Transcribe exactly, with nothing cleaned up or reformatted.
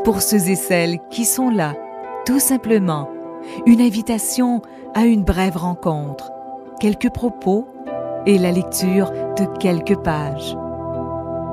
pour ceux et celles qui sont là, tout simplement, une invitation à une brève rencontre, quelques propos et la lecture de quelques pages.